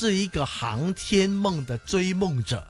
是一个航天梦的追梦者。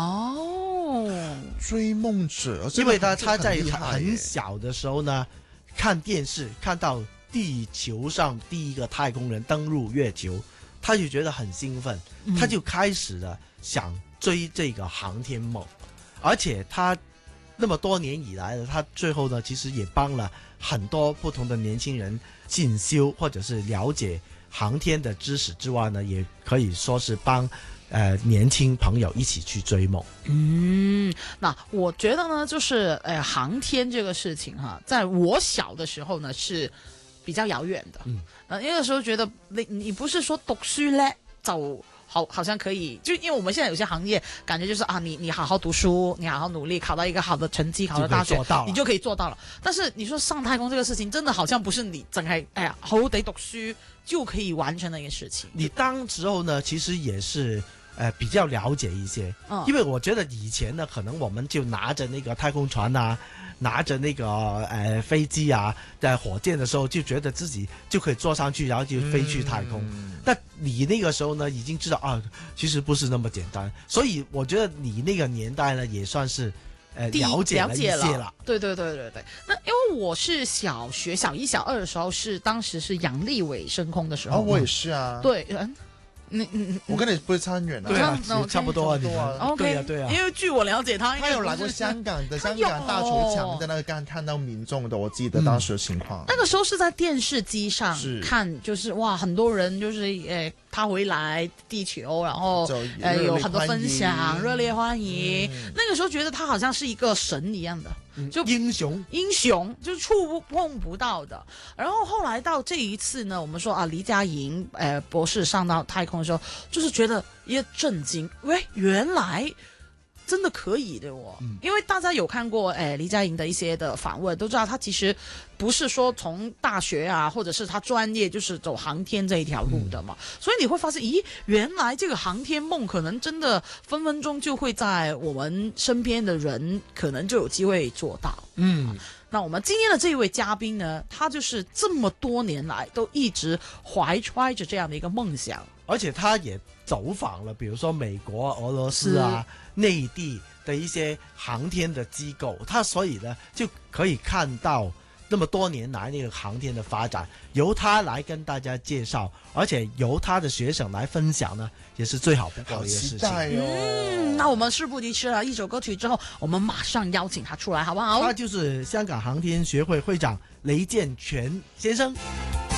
追梦者， 因为他在很小小的时候呢，看电视看到地球上第一个太空人登陆月球，他就觉得很兴奋，他就开始了想追这个航天梦。而且他那么多年以来呢，他最后呢其实也帮了很多不同的年轻人进修或者是了解航天的知识之外呢，也可以说是帮年轻朋友一起去追梦。 那我觉得呢，就是航天这个事情哈，在我小的时候呢是比较遥远的。那个时候觉得你不是说读書叻就好像可以，就因为我们现在有些行业感觉就是啊，你好好读书，你好好努力，考到一个好的成绩，考到大学，你就可以做到了。但是你说上太空这个事情，真的好像不是你淨係好好地讀書就可以完成的一件事情。 你當時候呢，其實也是比較了解一些，因為我覺得以前呢，可能我們就拿着那個太空船啊，拿着那個飛機啊，火箭的時候就覺得自己就可以坐上去，然後就飛去太空。但你那個時候呢，已經知道啊，其實不是那麼簡單。所以我覺得你那個年代呢，也算是了解了一些了。 對。那因為我是小學小一小二的時候，當時是楊利偉升空的時候。 我也是啊。 對。 我跟你不是差很遠啊， 對啊，差不多啊，你們 OK， 對啊， 因為據我了解，他有來過香港的香港大球場的那個看到民眾的，我記得當時的情況。 那個時候是在電視機上看，就是哇，很多人就是他回來地球，然後有很多分享，熱烈歡迎。那個時候覺得他好像是一個神一樣的。就英雄就是觸碰不到的。然後後來到這一次呢，我們說啊，黎嘉瑩博士上到太空的時候，就是覺得一震驚，喂，原來真的可以的哦。因為大家有看過黎嘉瑩的一些的訪問，都知道他其實不是說從大學啊，或者是他專業就是走航天這一條路的嘛。所以你會發現，咦，原來這個航天夢可能真的分分鐘就會在我們身邊的人可能就有機會做到。那我們今天的這一位嘉賓呢，他就是這麼多年來都一直懷揣着這樣的一個夢想， 而且他也走訪了，比如說美國、俄羅斯啊、內地的一些航天的機構，他所以呢就可以看到那麼多年來那個航天的發展，由他來跟大家介紹，而且由他的學生來分享呢，也是最好不過的一個事情。 那我們事不宜遲了，一首歌曲之後，我們馬上邀請他出來，好不好？ 他就是香港航天學會會長雷健全先生。